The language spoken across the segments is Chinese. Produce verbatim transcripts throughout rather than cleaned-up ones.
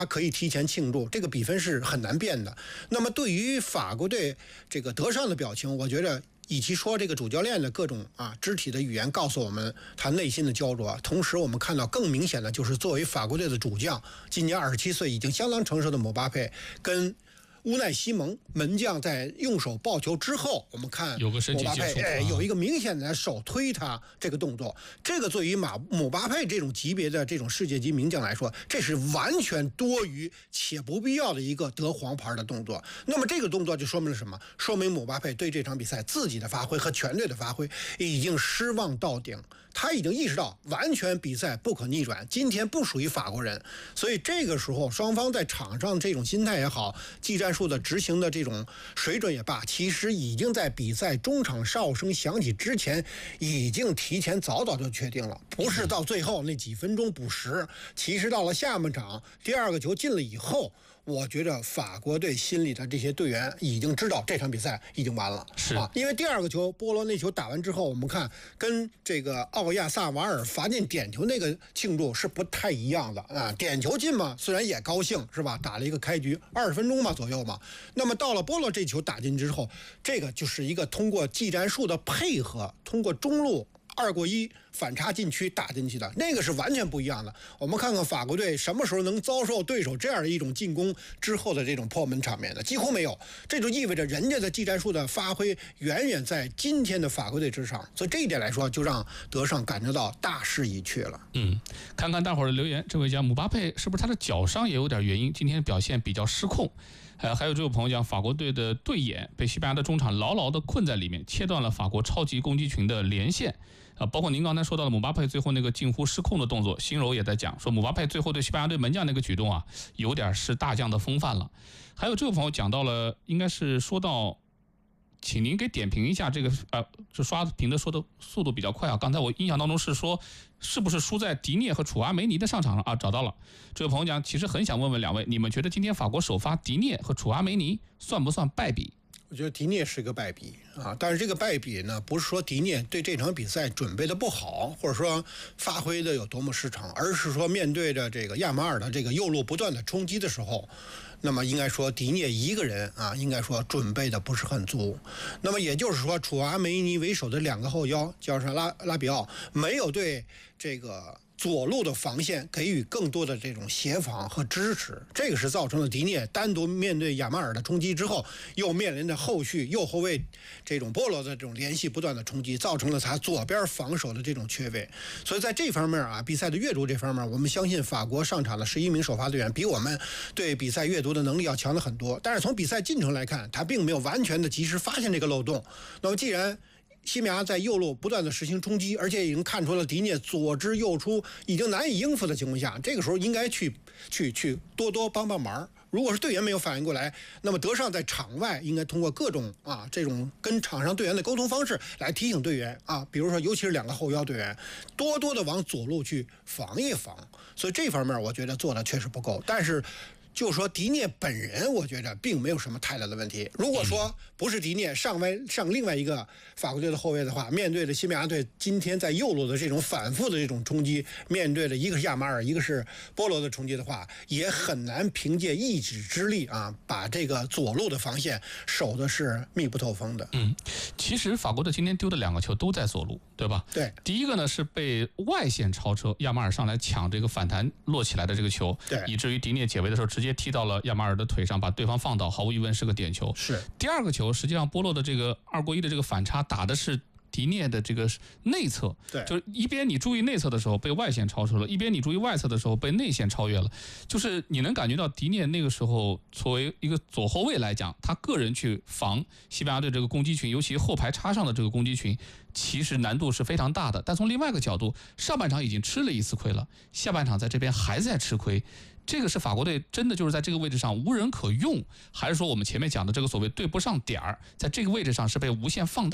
可以提前庆祝，这个比分是很难变的。那么对于法国队这个德尚的表情，我觉得与其说这个主教练的各种啊肢体的语言告诉我们他内心的焦灼，同时我们看到更明显的就是作为法国队的主将，今年二十七岁已经相当成熟的姆巴佩跟乌奈西蒙门将在用手抱球之后，我们看有个身体接触， 哎，有一个明显的手推他这个动作，这个对于马姆巴佩这种级别的这种世界级名将来说，这是完全多余且不必要的一个得黄牌的动作。那么这个动作就说明了什么？说明姆巴佩对这场比赛自己的发挥和全队的发挥已经失望到顶，他已经意识到完全比赛不可逆转，今天不属于法国人。所以这个时候双方在场上这种心态也好，技战术的执行的这种水准也罢，其实已经在比赛中场哨声响起之前已经提前早早就确定了，不是到最后那几分钟补时。其实到了下半场第二个球进了以后，我觉得法国队心里的这些队员已经知道这场比赛已经完了， 是啊，因为第二个球波罗那球打完之后，我们看跟这个奥亚萨瓦尔罚进点球那个庆祝是不太一样的啊。点球进嘛，虽然也高兴是吧，打了一个开局二十分钟嘛左右嘛。那么到了波罗这球打进之后，这个就是一个通过技战术的配合，通过中路二过一反插禁区打进去的，那个是完全不一样的。我们看看法国队什么时候能遭受对手这样的一种进攻之后的这种破门场面的，几乎没有。这就意味着人家的技战术的发挥远远在今天的法国队之上，所以这一点来说，就让德尚感觉到大势已去了。 嗯，看看大伙儿的留言，这位讲姆巴佩是不是他的脚伤也有点原因，今天表现比较失控。呃，还有这位朋友讲，法国队的队眼被西班牙的中场牢牢地困在里面，切断了法国超级攻击群的连线。啊，包括您刚才说到的姆巴佩最后那个近乎失控的动作，新柔也在讲说姆巴佩最后对西班牙队门将那个举动啊，有点是大将的风范了。还有这位朋友讲到了，应该是说到，请您给点评一下这个呃，这刷屏的说的速度比较快啊。刚才我印象当中是说，是不是输在迪涅和楚阿梅尼的上场上啊？找到了，这位朋友讲，其实很想问问两位，你们觉得今天法国首发迪涅和楚阿梅尼算不算败笔？ 我觉得迪涅是个败笔啊，但是这个败笔呢，不是说迪涅对这场比赛准备的不好，或者说发挥的有多么失常，而是说面对着这个亚马尔的这个右路不断的冲击的时候，那么应该说迪涅一个人啊，应该说准备的不是很足。那么也就是说，楚阿梅尼为首的两个后腰加上拉拉比奥，没有对这个左路的防线给予更多的这种协防和支持，这个是造成了迪涅单独面对亚马尔的冲击之后，又面临着后续右后卫这种波罗的这种联系不断的冲击，造成了他左边防守的这种缺位。所以在这方面啊，比赛的阅读这方面，我们相信法国上场的十一名首发队员比我们对比赛阅读的能力要强的很多。但是从比赛进程来看，他并没有完全的及时发现这个漏洞。那么既然西班牙在右路不断的实行冲击，而且已经看出了迪涅左支右出已经难以应付的情况下，这个时候应该去去去多多帮帮忙。如果是队员没有反应过来，那么德尚在场外应该通过各种啊这种跟场上队员的沟通方式来提醒队员啊，比如说尤其是两个后腰队员，多多的往左路去防一防。所以这方面我觉得做的确实不够，但是就说迪涅本人，我觉得并没有什么太大的问题。如果说不是迪涅上外上另外一个法国队的后卫的话，面对着西班牙队今天在右路的这种反复的这种冲击，面对着一个是亚马尔，一个是波罗的冲击的话，也很难凭借一己之力啊，把这个左路的防线守的是密不透风的。 嗯，其实法国队今天丢的两个球都在左路，对吧？ 对， 第一个呢是被外线超车，亚马尔上来抢这个反弹落起来的这个球， 对， 以至于迪涅解围的时候直接踢到了亚马尔的腿上，把对方放倒，毫无疑问是个点球。 是第二个球，实际上波洛的这个二过一的这个反差打的是迪涅的这个内侧， 对， 就是一边你注意内侧的时候被外线超车了，一边你注意外侧的时候被内线超越了，就是你能感觉到迪涅那个时候作为一个左后卫来讲，他个人去防西班牙队这个攻击群，尤其后排插上的这个攻击群，其实难度是非常大的。但从另外一个角度，上半场已经吃了一次亏了，下半场在这边还在吃亏，这个是法国队真的就是在这个位置上无人可用，还是说我们前面讲的这个所谓对不上点儿，在这个位置上是被无限放大了？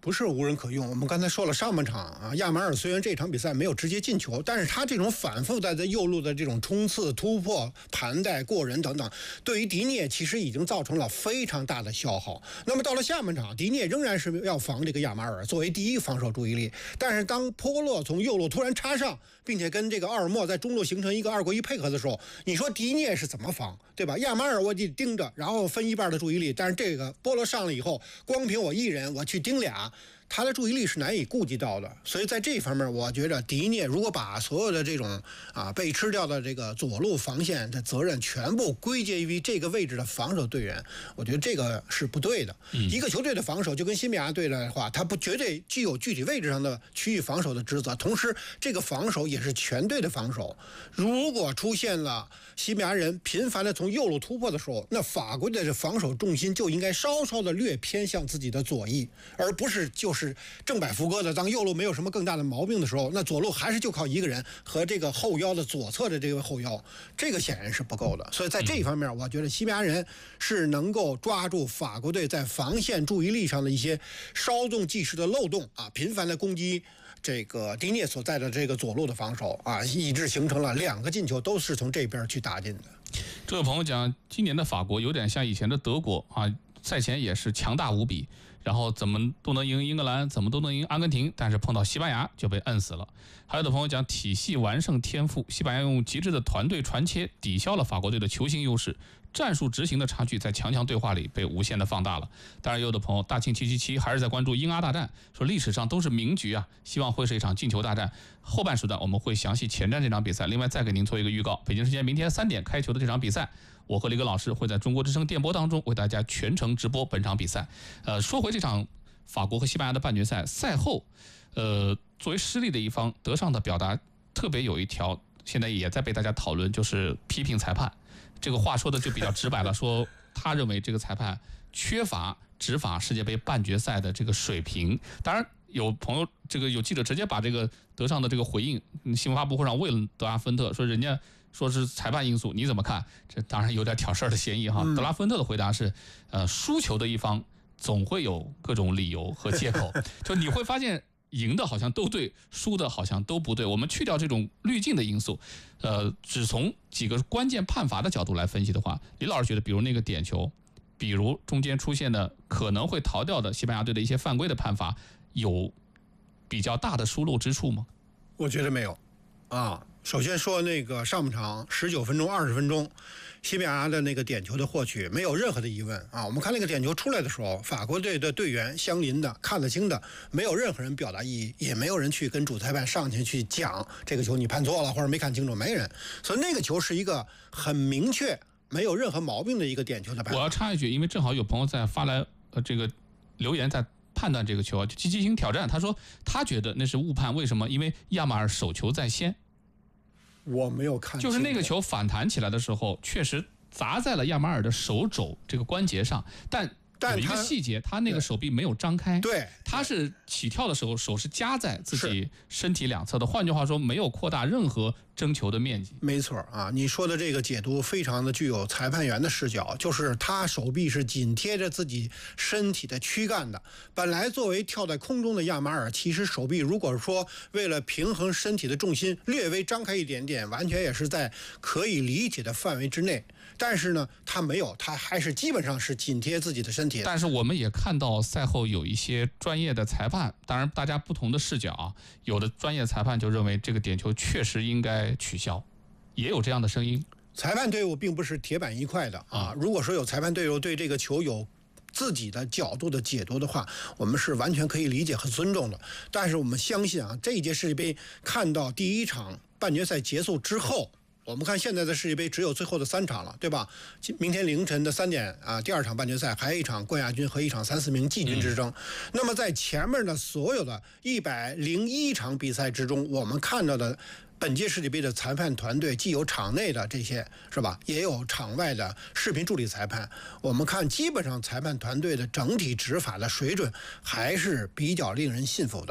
不是无人可用。我们刚才说了，上半场啊，亚马尔虽然这场比赛没有直接进球，但是他这种反复在在右路的这种冲刺、突破、盘带、过人等等，对于迪涅其实已经造成了非常大的消耗。那么到了下半场，迪涅仍然是要防这个亚马尔作为第一防守注意力，但是当波洛从右路突然插上，并且跟这个奥尔莫在中路形成一个二过一配合的时候，你说迪涅是怎么防，对吧？亚马尔我得盯着，然后分一半的注意力，但是这个波洛上了以后，光凭我一人我去盯俩，他的注意力是难以顾及到的。所以在这方面，我觉得迪涅如果把所有的这种啊被吃掉的这个左路防线的责任全部归结于这个位置的防守队员，我觉得这个是不对的。嗯、一个球队的防守就跟西班牙队的话，他不绝对具有具体位置上的区域防守的职责，同时这个防守也是全队的防守。如果出现了西班牙人频繁的从右路突破的时候，那法国队的防守重心就应该稍稍的略偏向自己的左翼，而不是就是正摆副歌的。当右路没有什么更大的毛病的时候，那左路还是就靠一个人和这个后腰的左侧的这个后腰，这个显然是不够的。所以在这一方面，我觉得西班牙人是能够抓住法国队在防线注意力上的一些稍纵即逝的漏洞啊，频繁的攻击这个迪涅所在的这个左路的防守啊，一直形成了两个进球都是从这边去打进的。 这位朋友讲，今年的法国有点像以前的德国啊，赛前也是强大无比，然后怎么都能赢英格兰，怎么都能赢阿根廷，但是碰到西班牙就被摁死了。还有的朋友讲，体系完胜天赋，西班牙用极致的团队传切抵消了法国队的球星优势，战术执行的差距在强强对话里被无限的放大了。当然，有的朋友大庆七七七还是在关注英阿大战，说历史上都是名局啊，希望会是一场进球大战。后半时段我们会详细前瞻这场比赛，另外再给您做一个预告，北京时间明天三点开球的这场比赛，我和李哥老师会在中国之声电波当中为大家全程直播本场比赛。呃，说回这场法国和西班牙的半决赛赛后，呃，作为失利的一方，德尚的表达特别有一条，现在也在被大家讨论，就是批评裁判。这个话说的就比较直白了，说他认为这个裁判缺乏执法世界杯半决赛的这个水平。当然，有朋友这个有记者直接把这个德尚的这个回应新闻发布会上问了德拉芬特，说人家说是裁判因素，你怎么看？这当然有点挑事儿的嫌疑哈。德拉芬特的回答是，呃，输球的一方总会有各种理由和借口，就你会发现赢的好像都对，输的好像都不对。我们去掉这种滤镜的因素，呃，只从几个关键判罚的角度来分析的话，李老师觉得，比如那个点球，比如中间出现的可能会逃掉的西班牙队的一些犯规的判罚，有比较大的疏漏之处吗？ 我觉得没有，啊。首先说那个上半场十九分钟、二十分钟，西班牙的那个点球的获取没有任何的疑问啊。我们看那个点球出来的时候，法国队的队员相邻的、看得清的，没有任何人表达异议，也没有人去跟主裁判上去去讲这个球你判错了或者没看清楚，没人。所以那个球是一个很明确、没有任何毛病的一个点球的判罚。 我要插一句，因为正好有朋友在发来呃这个留言在判断这个球，就积极性挑战，他说他觉得那是误判，为什么？因为亚马尔手球在先。 我没有看， 就是那个球反弹起来的时候，确实砸在了亚马尔的手肘这个关节上，但有一个细节，他那个手臂没有张开， 对， 他是起跳的时候手是夹在自己身体两侧的，换句话说，没有扩大任何争球的面积。 没错啊，你说的这个解读非常的具有裁判员的视角，就是他手臂是紧贴着自己身体的躯干的。本来作为跳在空中的亚马尔，其实手臂如果说为了平衡身体的重心略微张开一点点，完全也是在可以理解的范围之内。但是呢，他没有，他还是基本上是紧贴自己的身体。 但是我们也看到赛后有一些专业的裁判，当然大家不同的视角啊，有的专业裁判就认为这个点球确实应该取消，也有这样的声音。 裁判队伍并不是铁板一块的啊，如果说有裁判队伍对这个球有自己的角度的解读的话，我们是完全可以理解和尊重的。但是我们相信啊，这一届世界杯看到第一场半决赛结束之后，我们看现在的世界杯只有最后的三场了，对吧？明天凌晨的三点啊，第二场半决赛还有一场冠亚军和一场三四名季军之争。嗯、那么在前面的所有的一百零一场比赛之中，我们看到的本届世界杯的裁判团队既有场内的这些是吧，也有场外的视频助理裁判。我们看基本上裁判团队的整体执法的水准还是比较令人信服的。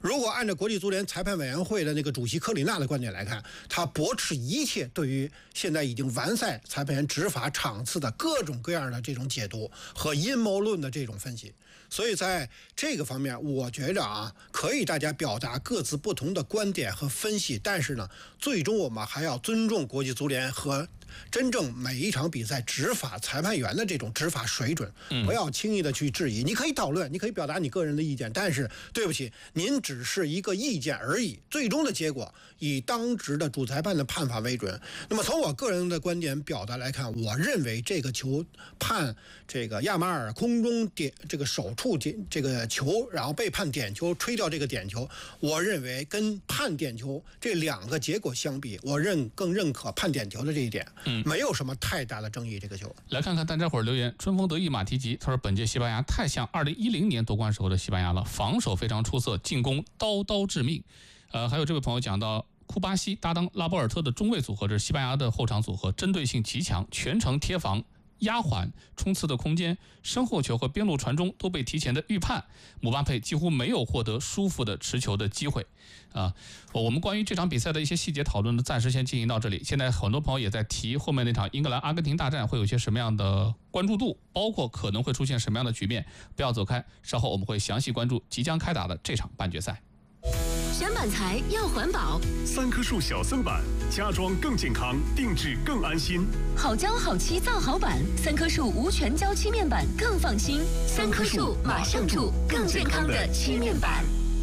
如果按照国际足联裁判委员会的那个主席科里纳的观点来看，他驳斥一切对于现在已经完赛裁判员执法场次的各种各样的这种解读和阴谋论的这种分析。所以在这个方面，我觉着啊，可以大家表达各自不同的观点和分析，但是呢，最终我们还要尊重国际足联和真正每一场比赛执法裁判员的这种执法水准，不要轻易的去质疑。你可以讨论，你可以表达你个人的意见，但是对不起，您只是一个意见而已，最终的结果以当值的主裁判的判罚为准。那么从我个人的观点表达来看，我认为这个球判这个亚马尔空中点这个手触点这个球，然后被判点球，吹掉这个点球，我认为跟判点球这两个结果相比，我认更认可判点球的这一点。嗯，没有什么太大的争议。这个球， 来看看大家伙儿留言。春风得意马蹄疾，他说本届西班牙太像二零一零年夺冠时候的西班牙了，防守非常出色，进攻刀刀致命。呃，还有这位朋友讲到库巴西搭档拉波尔特的中卫组合，这是西班牙的后场组合，针对性极强，全程贴防。压缓冲刺的空间，身后球和边路传中都被提前的预判，姆巴佩几乎没有获得舒服的持球的机会。啊，我们关于这场比赛的一些细节讨论呢，暂时先进行到这里。现在很多朋友也在提后面那场英格兰阿根廷大战会有一些什么样的关注度，包括可能会出现什么样的局面。不要走开，稍后我们会详细关注即将开打的这场半决赛。 选板材要环保， 三棵树小森板，家装更健康，定制更安心。 好胶好漆造好板，三棵树无全胶漆面板更放心。三棵树马上住，更健康的漆面板。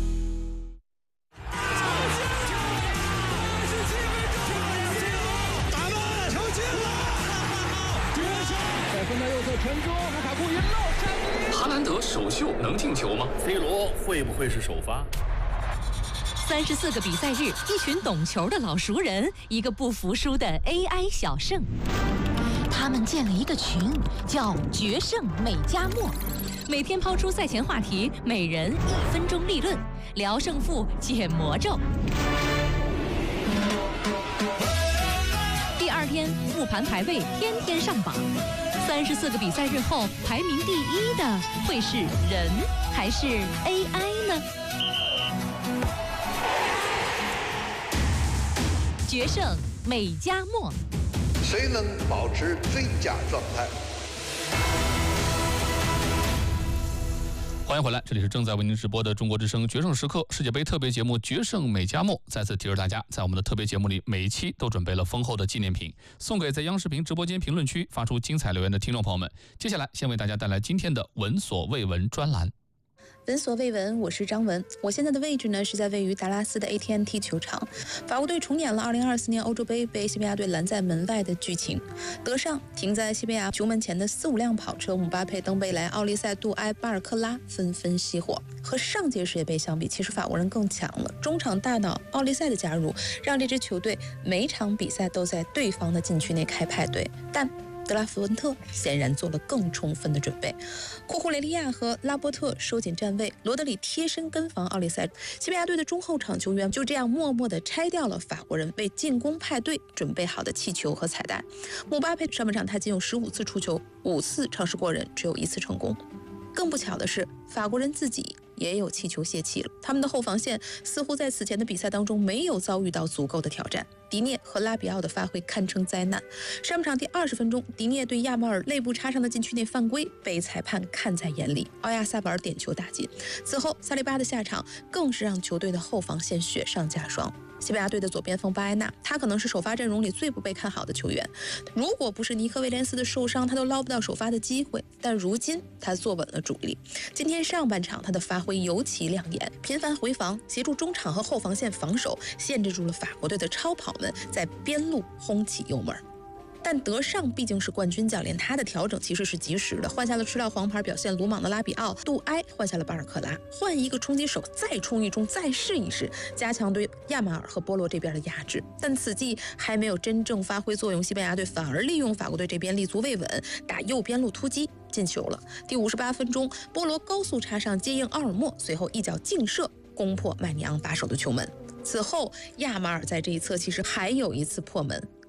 打门，球进了！在分到右侧传中，卢卡库一漏斩。 哈兰德首秀能进球吗 ？C 罗会不会是首发？ 三十四个比赛日，一群懂球的老熟人，一个不服输的 A I 小胜。他们建了一个群，叫“决胜美加墨”，每天抛出赛前话题，每人一分钟立论，聊胜负，解魔咒。第二天复盘排位，天天上榜。三十四个比赛日后，排名第一的会是人还是 A I 呢？决胜美加墨， 谁能保持最佳状态？ 欢迎回来，这里是正在为您直播的中国之声决胜时刻世界杯特别节目《决胜美加墨》。再次提示大家，在我们的特别节目里，每一期都准备了丰厚的纪念品，送给在央视频直播间评论区发出精彩留言的听众朋友们。接下来，先为大家带来今天的闻所未闻专栏。 闻所未闻，我是张文。我现在的位置呢是在位于达拉斯的 A T and T 球场。法国队重演了二零二四年欧洲杯被西班牙队拦在门外的剧情。德尚停在西班牙球门前的四五辆跑车，姆巴佩、登贝莱、奥利塞、杜埃、巴尔克拉纷纷熄火。和上届世界杯相比，其实法国人更强了。中场大脑奥利塞的加入，让这支球队每场比赛都在对方的禁区内开派对，但德拉福文特显然做了更充分的准备，库库雷利亚和拉波特收紧站位，罗德里贴身跟防奥利塞。西班牙队的中后场球员就这样默默地拆掉了法国人为进攻派对准备好的气球和彩带。姆巴佩上半场他仅有十五次出球，五次尝试过人，只有一次成功。更不巧的是，法国人自己也有气球泄气了，他们的后防线似乎在此前的比赛当中没有遭遇到足够的挑战。迪涅和拉比奥的发挥堪称灾难。上半场第二十分钟，迪涅对亚马尔肋部插上的禁区内犯规被裁判看在眼里，奥亚萨巴尔点球打进。此后，萨利巴的下场更是让球队的后防线雪上加霜。西班牙队的左边锋巴埃纳，他可能是首发阵容里最不被看好的球员。如果不是尼克威廉斯的受伤，他都捞不到首发的机会。但如今他坐稳了主力。今天上半场他的发挥尤其亮眼，频繁回防，协助中场和后防线防守，限制住了法国队的超跑们在边路轰起油门。但德尚毕竟是冠军教练，他的调整其实是及时的，换下了吃到黄牌表现鲁莽的拉比奥，杜埃换下了巴尔克拉，换一个冲击手，再冲一冲，再试一试，加强对亚马尔和波罗这边的压制。但此计还没有真正发挥作用，西班牙队反而利用法国队这边立足未稳，打右边路突击进球了。第五十八分钟，波罗高速插上接应奥尔莫，随后一脚劲射攻破麦尼昂把守的球门。此后，亚马尔在这一侧其实还有一次破门。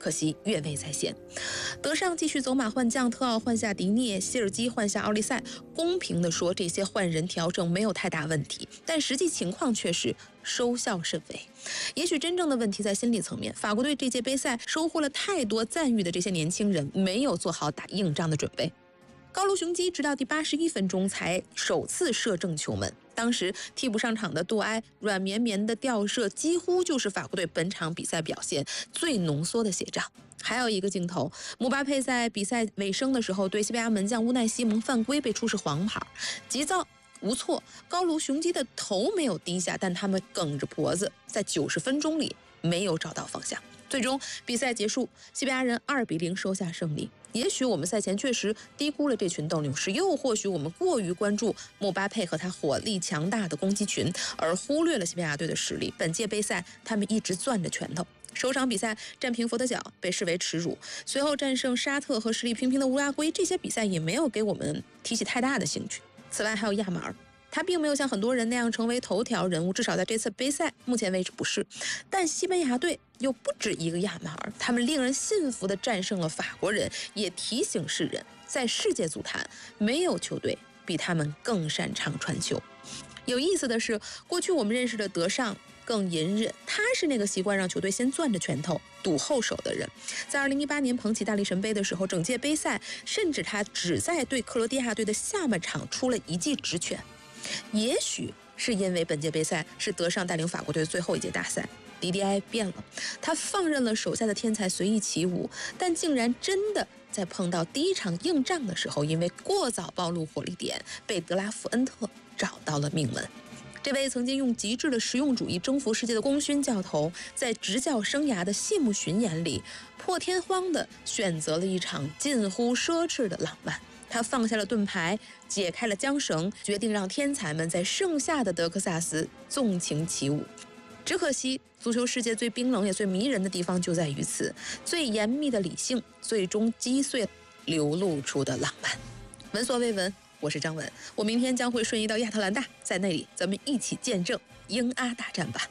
可惜越位在先。德尚继续走马换将，特奥换下迪涅，希尔基换下奥利塞。公平地说，这些换人调整没有太大问题，但实际情况却是收效甚微。也许真正的问题在心理层面，法国队这届杯赛收获了太多赞誉的这些年轻人没有做好打硬仗的准备。高卢雄鸡直到第八十一分钟才首次射正球门，当时替补上场的杜埃软绵绵的吊射，几乎就是法国队本场比赛表现最浓缩的写照。还有一个镜头，姆巴佩在比赛尾声的时候对西班牙门将乌奈西蒙犯规，被出示黄牌，急躁无措。高卢雄鸡的头没有低下，但他们梗着脖子，在九十分钟里没有找到方向。最终比赛结束，西班牙人二比零收下胜利。也许我们赛前确实低估了这群斗牛士，又或许我们过于关注姆巴佩和他火力强大的攻击群，而忽略了西班牙队的实力。本届杯赛他们一直攥着拳头。首场比赛战平佛得角被视为耻辱，随后战胜沙特和实力平平的乌拉圭，这些比赛也没有给我们提起太大的兴趣。此外还有亚马尔，他并没有像很多人那样成为头条人物，至少在这次杯赛目前为止不是。但西班牙队又不止一个亚马尔，他们令人信服地战胜了法国人，也提醒世人，在世界足坛没有球队比他们更擅长传球。有意思的是，过去我们认识的德尚更隐忍，他是那个习惯让球队先攥着拳头赌后手的人。在二零一八年捧起大力神杯的时候，整届杯赛甚至他只在对克罗地亚队的下半场出了一记直拳。也许是因为本届杯赛是德尚带领法国队最后一届大赛，迪迪埃变了，他放任了手下的天才随意起舞，但竟然真的在碰到第一场硬仗的时候，因为过早暴露火力点，被德拉夫恩特找到了命门。这位曾经用极致的实用主义征服世界的功勋教头，在执教生涯的谢幕巡演里，破天荒地选择了一场近乎奢侈的浪漫。他放下了盾牌，解开了缰绳，决定让天才们在盛夏的德克萨斯纵情起舞。只可惜，足球世界最冰冷也最迷人的地方就在于此，最严密的理性最终击碎流露出的浪漫。闻所未闻，我是张文，我明天将会瞬移到亚特兰大，在那里咱们一起见证英阿大战吧。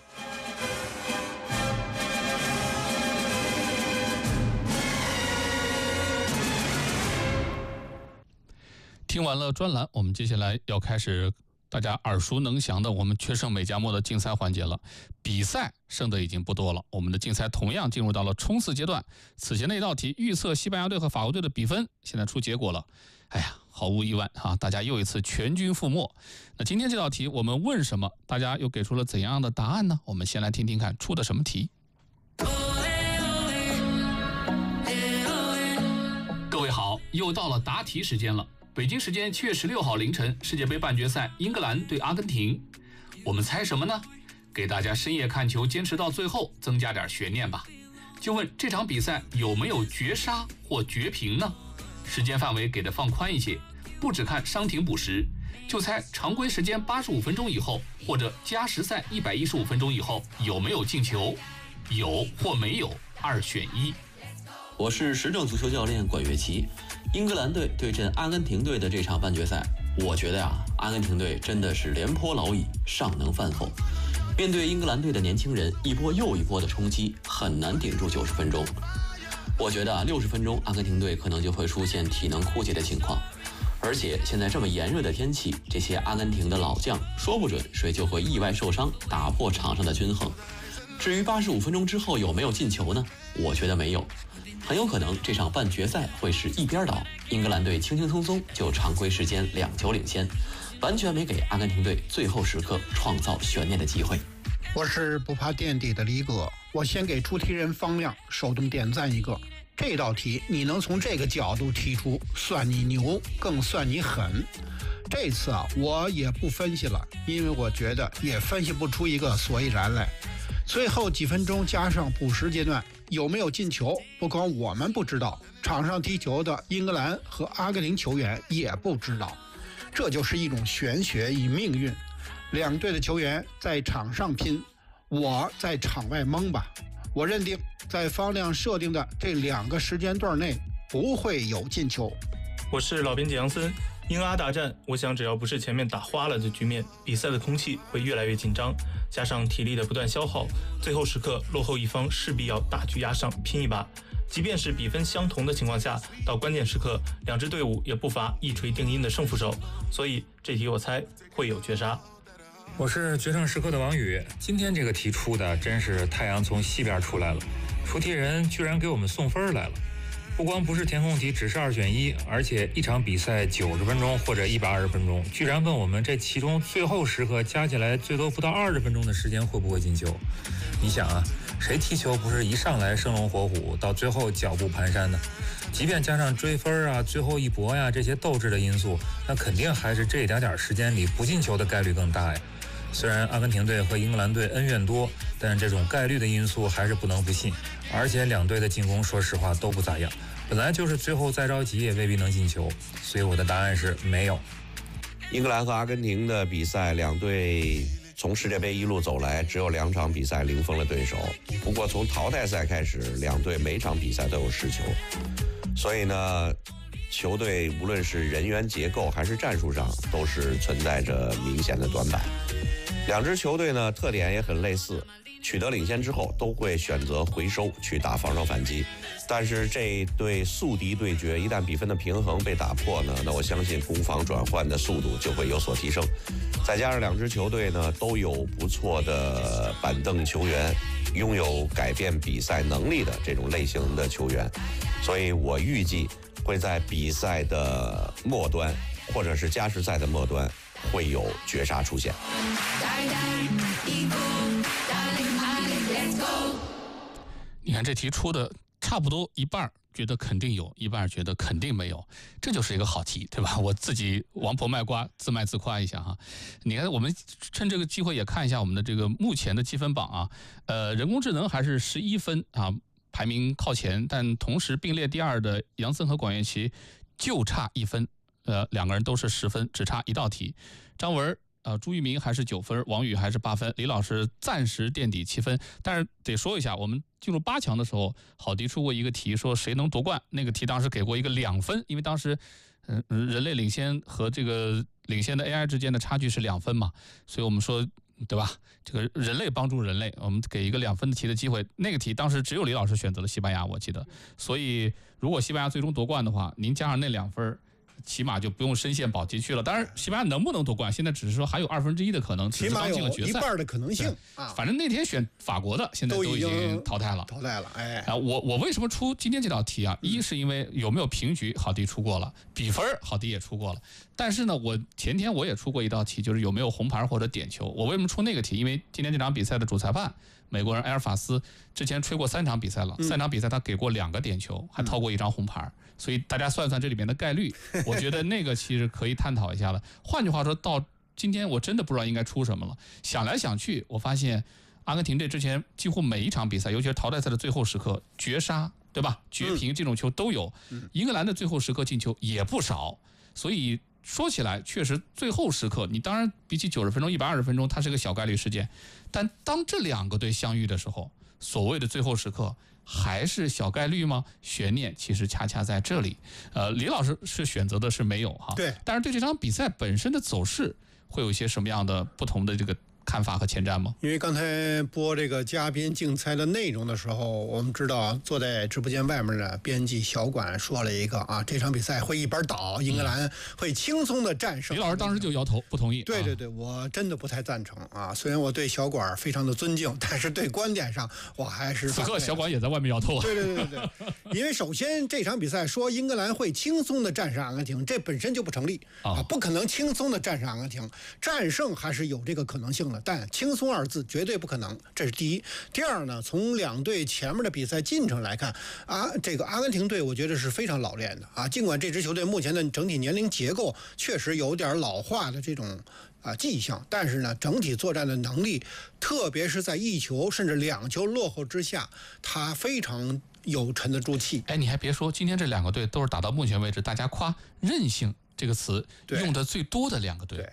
听完了专栏，我们接下来要开始大家耳熟能详的我们决胜美加墨的竞赛环节了。比赛剩的已经不多了，我们的竞赛同样进入到了冲刺阶段。此前的一道题预测西班牙队和法国队的比分，现在出结果了。哎呀，毫无意外啊，大家又一次全军覆没。那今天这道题我们问什么，大家又给出了怎样的答案呢？我们先来听听看出的什么题。各位好，又到了答题时间了。北京时间七月十六号凌晨，世界杯半决赛，英格兰对阿根廷。我们猜什么呢？给大家深夜看球坚持到最后，增加点悬念吧。就问这场比赛有没有绝杀或绝平呢？时间范围给的放宽一些，不只看伤停补时，就猜常规时间八十五分钟以后，或者加时赛一百一十五分钟以后有没有进球，有或没有，二选一。 我是时政足球教练管乐琪。英格兰队对阵阿根廷队的这场半决赛，我觉得呀、啊，阿根廷队真的是廉颇老矣，尚能饭否。面对英格兰队的年轻人一波又一波的冲击，很难顶住九十分钟。我觉得啊，六十分钟阿根廷队可能就会出现体能枯竭的情况。而且现在这么炎热的天气，这些阿根廷的老将说不准谁就会意外受伤，打破场上的均衡。至于八十五分钟之后有没有进球呢？我觉得没有。很有可能这场半决赛会是一边倒，英格兰队轻轻松松就常规时间两球领先，完全没给阿根廷队最后时刻创造悬念的机会。 我是不怕垫底的李哥，我先给出题人方亮手动点赞一个。这道题你能从这个角度提出，算你牛，更算你狠。这次啊，我也不分析了，因为我觉得也分析不出一个所以然来。最后几分钟加上补时阶段，有没有进球，不光我们不知道，场上踢球的英格兰和阿根廷球员也不知道。这就是一种玄学与命运。两队的球员在场上拼，我在场外蒙吧。我认定在方亮设定的这两个时间段内不会有进球。 我是老编辑杨森。英阿大战，我想只要不是前面打花了的局面，比赛的空气会越来越紧张，加上体力的不断消耗，最后时刻落后一方势必要大局压上拼一把。 即便是比分相同的情况下，到关键时刻，两支队伍也不乏一锤定音的胜负手，所以这题我猜会有绝杀。 我是决胜时刻的王宇，今天这个题出的真是太阳从西边出来了，出题人居然给我们送分来了。不光不是填空题，只是二选一，而且一场比赛九十分钟或者一百二十分钟，居然问我们这其中最后时刻加起来最多不到二十分钟的时间会不会进球？你想啊，谁踢球不是一上来生龙活虎，到最后脚步蹒跚呢？即便加上追分啊、最后一搏呀这些斗志的因素，那肯定还是这一点点时间里不进球的概率更大呀。虽然阿根廷队和英格兰队恩怨多，但这种概率的因素还是不能不信。而且两队的进攻说实话都不咋样，本来就是最后再着急也未必能进球，所以我的答案是没有。 英格兰和阿根廷的比赛，两队从世界杯一路走来，只有两场比赛零封了对手。不过从淘汰赛开始，两队每场比赛都有失球，所以呢，球队无论是人员结构还是战术上，都是存在着明显的短板。两支球队呢，特点也很类似，取得领先之后都会选择回收去打防守反击。但是这对宿敌对决，一旦比分的平衡被打破呢，那我相信攻防转换的速度就会有所提升。再加上两支球队呢都有不错的板凳球员，拥有改变比赛能力的这种类型的球员，所以我预计会在比赛的末端或者是加时赛的末端会有绝杀出现。 你看这题出的差不多一半觉得肯定有，一半觉得肯定没有，这就是一个好题，对吧？我自己王婆卖瓜，自卖自夸一下哈。你看，我们趁这个机会也看一下我们的这个目前的积分榜啊，呃，人工智能还是十一分啊，排名靠前，但同时并列第二的杨森和管乐琪就差一分，呃，两个人都是十分，只差一道题。张文。呃，朱玉明还是九分，王宇还是八分，李老师暂时垫底七分。但是得说一下，我们进入八强的时候，郝迪出过一个题，说谁能夺冠？那个题当时给过一个两分，因为当时，嗯、呃，人类领先和这个领先的 A I 之间的差距是两分嘛，所以我们说，对吧？这个人类帮助人类，我们给一个两分的题的机会。那个题当时只有李老师选择了西班牙，我记得。所以如果西班牙最终夺冠的话，您加上那两分。起码就不用深陷保级区了。当然，西班牙能不能夺冠，现在只是说还有二分之一的可能， 起码有一半的可能性啊。反正那天选法国的，现在都已经淘汰了。 淘汰了，哎。 啊，我我为什么出今天这道题啊？一是因为有没有平局，郝迪出过了；比分，郝迪也出过了。但是呢，我前天我也出过一道题，就是有没有红牌或者点球。我为什么出那个题？因为今天这场比赛的主裁判美国人埃尔法斯之前吹过三场比赛了，三场比赛他给过两个点球，还掏过一张红牌。所以大家算算这里面的概率，我觉得那个其实可以探讨一下了。换句话说，到今天我真的不知道应该出什么了。想来想去，我发现阿根廷队之前几乎每一场比赛，尤其是淘汰赛的最后时刻，绝杀，对吧？绝平这种球都有。英格兰的最后时刻进球也不少，所以说起来确实最后时刻，你当然比起九十分钟、一百二十分钟，它是个小概率事件。但当这两个队相遇的时候，所谓的最后时刻。还是小概率吗？悬念其实恰恰在这里。呃，李老师是选择的是没有哈， 对。 但是对这场比赛本身的走势会有一些什么样的不同的这个看法和前瞻吗？ 因为刚才播这个嘉宾竞猜的内容的时候，我们知道坐在直播间外面的编辑小管说了一个啊，这场比赛会一边倒，英格兰会轻松的战胜。 李老师当时就摇头不同意。 对对对，我真的不太赞成啊。虽然我对小管非常的尊敬，但是对观点上我还是。 此刻小管也在外面摇头。 对对对对对，因为首先这场比赛说英格兰会轻松的战胜阿根廷，这本身就不成立啊，不可能轻松的战胜阿根廷，战胜还是有这个可能性的。但轻松二字绝对不可能，这是第一。第二呢，从两队前面的比赛进程来看，啊，这个阿根廷队我觉得是非常老练的啊。尽管这支球队目前的整体年龄结构确实有点老化的这种啊迹象，但是呢，整体作战的能力，特别是在一球甚至两球落后之下，他非常有沉得住气。 哎，你还别说，今天这两个队都是打到目前为止大家夸韧性这个词用的最多的两个队。 对。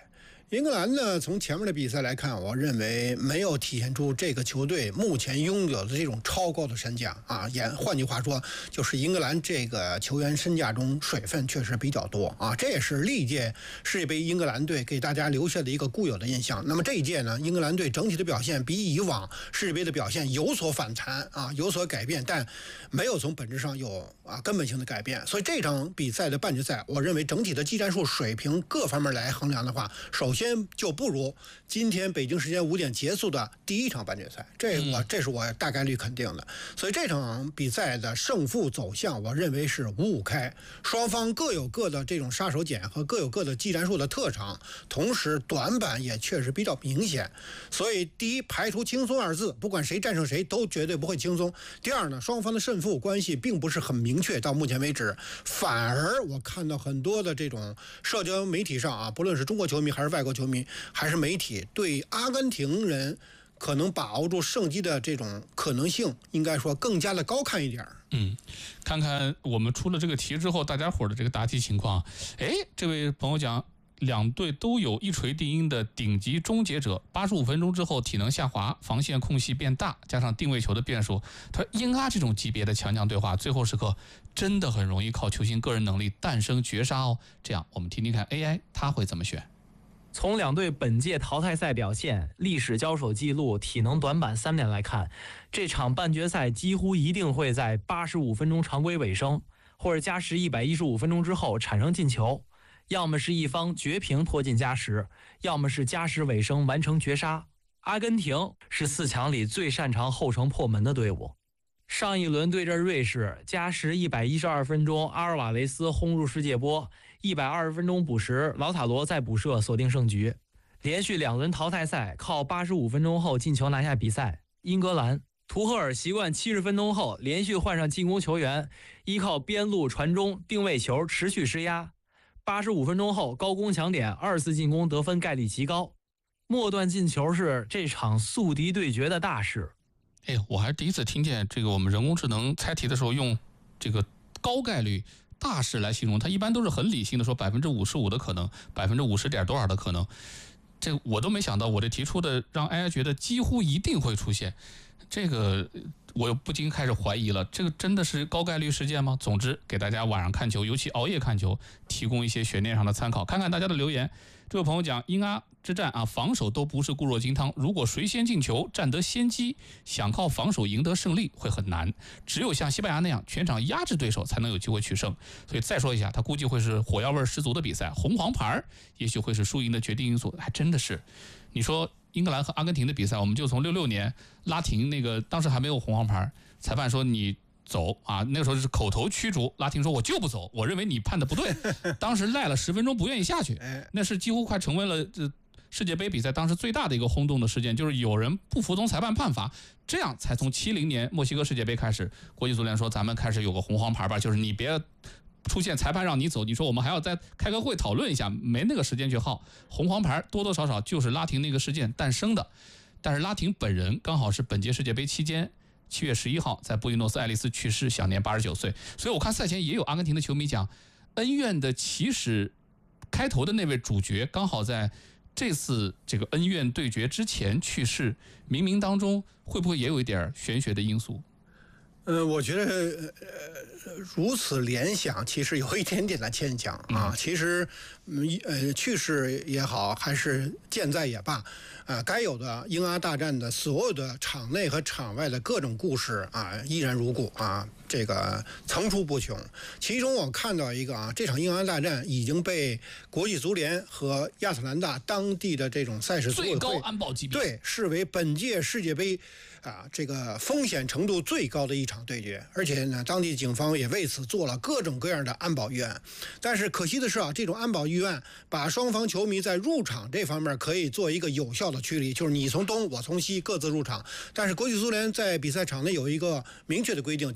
英格兰呢，从前面的比赛来看，我认为没有体现出这个球队目前拥有的这种超高的身价啊。也换句话说，就是英格兰这个球员身价中水分确实比较多啊。这也是历届世界杯英格兰队给大家留下的一个固有的印象。那么这一届呢，英格兰队整体的表现比以往世界杯的表现有所反弹啊，有所改变，但没有从本质上有啊根本性的改变。所以这场比赛的半决赛，我认为整体的技战术水平各方面来衡量的话，首先先就不如今天北京时间五点结束的第一场半决赛，这我这是我大概率肯定的。所以这场比赛的胜负走向，我认为是五五开，双方各有各的这种杀手锏和各有各的技战术的特长，同时短板也确实比较明显。所以第一，排除轻松二字，不管谁战胜谁都绝对不会轻松。第二呢，双方的胜负关系并不是很明确，到目前为止，反而我看到很多的这种社交媒体上啊，不论是中国球迷还是外国球迷还是媒体，对阿根廷人可能把握住胜机的这种可能性，应该说更加的高看一点。 嗯，看看我们出了这个题之后，大家伙的这个答题情况。哎，这位朋友讲，两队都有一锤定音的顶级终结者，八十五分钟之后体能下滑，防线空隙变大，加上定位球的变数，他说英阿这种级别的强强对话，最后时刻真的很容易靠球星个人能力诞生绝杀哦。这样，我们听听看 A I 他会怎么选。 从两队本届淘汰赛表现、历史交手记录、体能短板三点来看，这场半决赛几乎一定会在八十五分钟常规尾声，或者加时一百一十五分钟之后产生进球，要么是一方绝平拖进加时，要么是加时尾声完成绝杀。阿根廷是四强里最擅长后程破门的队伍。上一轮对阵瑞士，加时一百一十二分钟，阿尔瓦雷斯轰入世界波。一百二十分钟补时，劳塔罗再补射锁定胜局。连续两轮淘汰赛靠八十五分钟后进球拿下比赛。英格兰图赫尔习惯七十分钟后连续换上进攻球员，依靠边路传中、定位球持续施压。八十五分钟后高攻抢点，二次进攻得分概率极高。末段进球是这场宿敌对决的大事。 哎，我还是第一次听见这个我们人工智能猜题的时候用这个高概率大事来形容，它一般都是很理性的说百分之五十五的可能，百分之五十点多少的可能。这我都没想到，我这提出的让 A I 觉得几乎一定会出现，这个我又不禁开始怀疑了，这个真的是高概率事件吗？总之，给大家晚上看球，尤其熬夜看球，提供一些悬念上的参考。看看大家的留言。这位朋友讲，英阿之战啊，防守都不是固若金汤，如果谁先进球，占得先机，想靠防守赢得胜利会很难。只有像西班牙那样全场压制对手，才能有机会取胜。所以再说一下，他估计会是火药味十足的比赛，红黄牌也许会是输赢的决定因素。还真的是，你说英格兰和阿根廷的比赛，我们就从六六年拉廷那个，当时还没有红黄牌，裁判说你走啊，那个时候是口头驱逐，拉廷说我就不走，我认为你判的不对，当时赖了十分钟不愿意下去，那是几乎快成为了这世界杯比赛当时最大的一个轰动的事件，就是有人不服从裁判判罚，这样才从七零年墨西哥世界杯开始，国际足联说咱们开始有个红黄牌吧，就是你别出现裁判让你走，你说我们还要再开个会讨论一下，没那个时间去耗。红黄牌多多少少就是拉廷那个事件诞生的，但是拉廷本人刚好是本届世界杯期间七月十一号在布宜诺斯艾利斯去世，享年八十九岁。所以我看赛前也有阿根廷的球迷讲，恩怨的起始开头的那位主角刚好在这次这个恩怨对决之前去世，冥冥当中会不会也有一点玄学的因素？ 呃，我觉得呃如此联想其实有一点点的牵强啊。其实，呃，去世也好，还是健在也罢，啊，该有的英阿大战的所有的场内和场外的各种故事啊，依然如故啊，这个层出不穷。其中我看到一个啊，这场英阿大战已经被国际足联和亚特兰大当地的这种赛事组委会最高安保级别对视为本届世界杯啊这个风险程度最高的一场对决，而且呢，当地警方也为此做了各种各样的安保预案。但是可惜的是啊，这种安保预案把双方球迷在入场这方面可以做一个有效的驱离，就是你从东我从西各自入场。但是国际足联在比赛场内有一个明确的规定，就是尽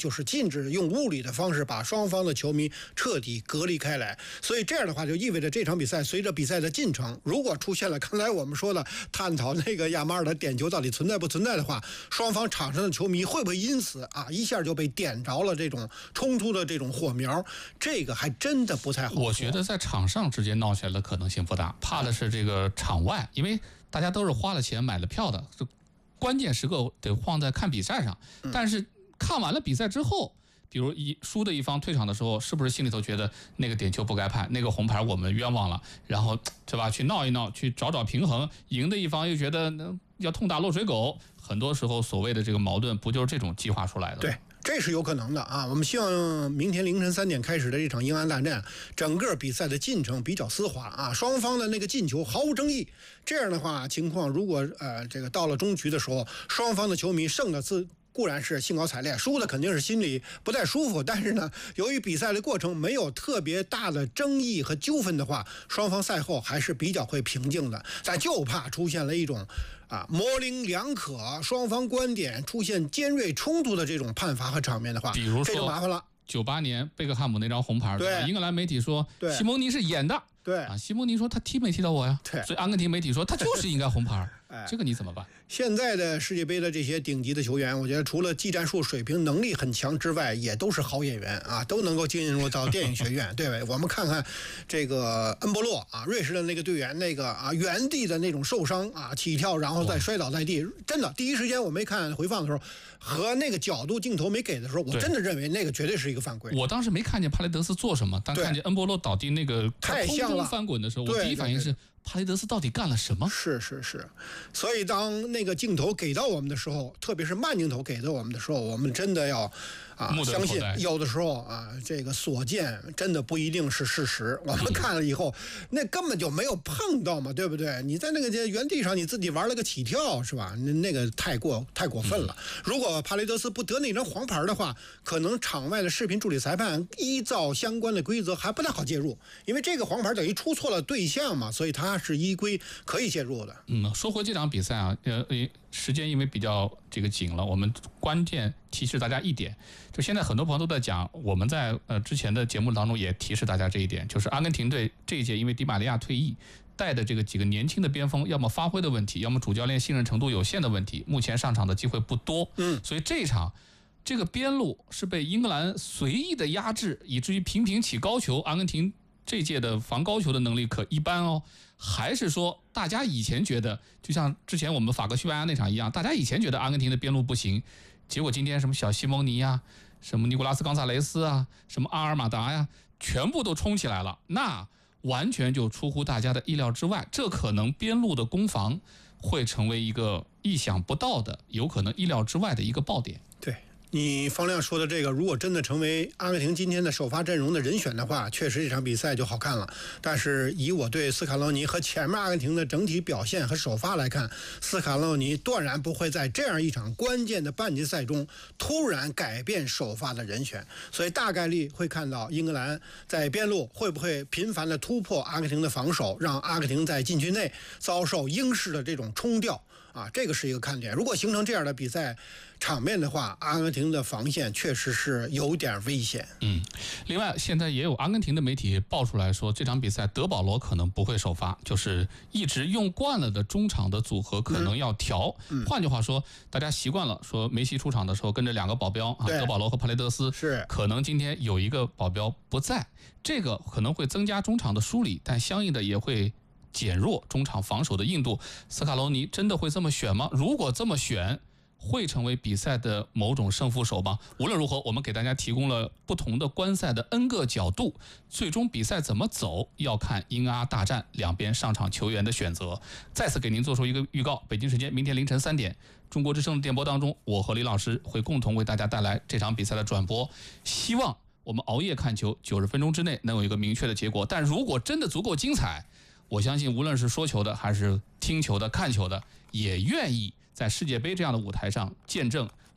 禁止用物理的方式把双方的球迷彻底隔离开来。所以这样的话就意味着这场比赛随着比赛的进程，如果出现了刚才我们说的探讨那个亚马尔的点球到底存在不存在的话，双方场上的球迷会不会因此啊一下就被点着了这种冲突的这种火苗，这个还真的不太好说。 我觉得在场上直接闹起来的可能性不大，怕的是这个场外，因为大家都是花了钱买了票的，关键时刻得放在看比赛上。但是看完了比赛之后，比如一输的一方退场的时候，是不是心里头觉得那个点球不该判，那个红牌我们冤枉了，然后对吧？去闹一闹，去找找平衡。赢的一方又觉得要痛打落水狗，很多时候所谓的这个矛盾，不就是这种激化出来的？ 对。这是有可能的啊！我们希望明天凌晨三点开始的这场英安大战，整个比赛的进程比较丝滑啊，双方的那个进球毫无争议。这样的话情况，如果呃这个到了中局的时候，双方的球迷胜的自固然是兴高采烈，输的肯定是心里不太舒服。但是呢，由于比赛的过程没有特别大的争议和纠纷的话，双方赛后还是比较会平静的。但就怕出现了一种啊模棱两可，双方观点出现尖锐冲突的这种判罚和场面的话， 比如说这就麻烦了。 九八年贝克汉姆那张红牌， 对， 英格兰媒体说西蒙尼是演的， 对啊，西蒙尼说他踢没踢到我呀， 对， 所以阿根廷媒体说他就是应该红牌，哎，这个你怎么办？ 现在的世界杯的这些顶级的球员，我觉得除了技战术水平能力很强之外，也都是好演员啊，都能够进入到电影学院。对，我们看看这个恩波洛啊，瑞士的那个队员，那个啊原地的那种受伤啊，起跳然后再摔倒在地，真的第一时间我没看回放的时候，和那个角度镜头没给的时候，我真的认为那个绝对是一个犯规。 我当时没看见帕雷德斯做什么，但看见恩波洛倒地那个太像了， 空中翻滚的时候，我第一反应是帕雷德斯到底干了什么？ 是是是，所以当那个镜头给到我们的时候，特别是慢镜头给到我们的时候，我们真的要啊相信，有的时候啊，这个所见真的不一定是事实。我们看了以后，那根本就没有碰到嘛，对不对？你在那个原地上你自己玩了个起跳，是吧？那那个太过太过分了。如果帕雷德斯不得那张黄牌的话，可能场外的视频助理裁判依照相关的规则还不太好介入，因为这个黄牌等于出错了对象嘛，所以他是依规可以介入的。 嗯，说回这场比赛啊，呃，时间因为比较这个紧了，我们关键提示大家一点，就现在很多朋友都在讲，我们在呃之前的节目当中也提示大家这一点，就是阿根廷队这一届因为迪玛利亚退役，带的这个几个年轻的边锋，要么发挥的问题，要么主教练信任程度有限的问题，目前上场的机会不多。 嗯， 所以这一场这个边路是被英格兰随意的压制，以至于频频起高球。阿根廷这届的防高球的能力可一般哦。还是说大家以前觉得，就像之前我们法国西班牙那场一样，大家以前觉得阿根廷的边路不行，结果今天什么小西蒙尼呀、什么尼古拉斯冈萨雷斯啊、什么阿尔马达呀，全部都冲起来了，那完全就出乎大家的意料之外。这可能边路的攻防会成为一个意想不到的，有可能意料之外的一个爆点。 对，你方亮说的这个，如果真的成为阿根廷今天的首发阵容的人选的话，确实这场比赛就好看了。但是以我对斯卡洛尼和前面阿根廷的整体表现和首发来看，斯卡洛尼断然不会在这样一场关键的半决赛中突然改变首发的人选，所以大概率会看到英格兰在边路会不会频繁的突破阿根廷的防守，让阿根廷在禁区内遭受英式的这种冲吊。啊，这个是一个看点。如果形成这样的比赛场面的话，阿根廷的防线确实是有点危险。 嗯，另外现在也有阿根廷的媒体爆出来说，这场比赛德保罗可能不会首发，就是一直用惯了的中场的组合可能要调。嗯，换句话说，大家习惯了说梅西出场的时候跟着两个保镖啊，德保罗和帕雷德斯， 是可能今天有一个保镖不在，这个可能会增加中场的疏离，但相应的也会减弱中场防守的硬度。斯卡罗尼真的会这么选吗？如果这么选，会成为比赛的某种胜负手吗？无论如何，我们给大家提供了不同的观赛的 N 个角度，最终比赛怎么走，要看英阿大战两边上场球员的选择。再次给您做出一个预告，北京时间明天凌晨三点，中国之声的电波当中，我和李老师会共同为大家带来这场比赛的转播。希望我们熬夜看球，九十分钟之内能有一个明确的结果。但如果真的足够精彩，我相信无论是说球的还是听球的看球的，也愿意在世界杯这样的舞台上见证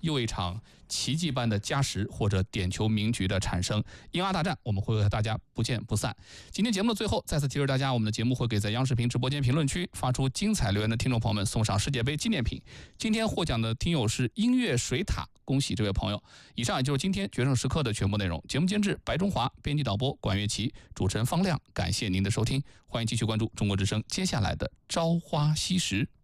又一场奇迹般的加时或者点球名局的产生。英阿大战，我们会和大家不见不散。今天节目的最后，再次提示大家，我们的节目会给在央视频直播间评论区发出精彩留言的听众朋友们送上世界杯纪念品。今天获奖的听友是音乐水塔，恭喜这位朋友。以上也就是今天决胜时刻的全部内容。节目监制白中华，编辑导播管乐琪，主持人方亮。感谢您的收听，欢迎继续关注中国之声接下来的朝花夕拾。